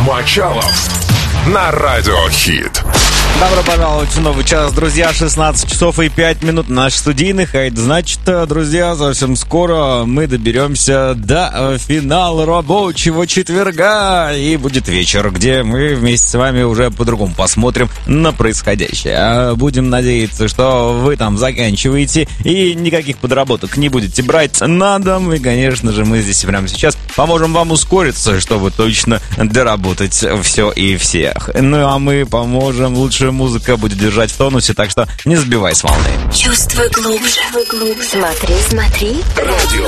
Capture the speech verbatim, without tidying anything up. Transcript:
Мочалов на Радио Хит. Добро пожаловать в новый час, друзья. шестнадцать часов и пять минут наш студийных. А это значит, друзья, совсем скоро мы доберемся до финала рабочего четверга. И будет вечер, где мы вместе с вами уже по-другому посмотрим на происходящее. Будем надеяться, что вы там заканчиваете и никаких подработок не будете брать на дом. И, конечно же, мы здесь прямо сейчас поможем вам ускориться, чтобы точно доработать все и всех. Ну, а мы поможем. Лучшая музыка будет держать в тонусе, так что не сбивай с волны. Чувствуй глубже. Смотри, смотри. Радио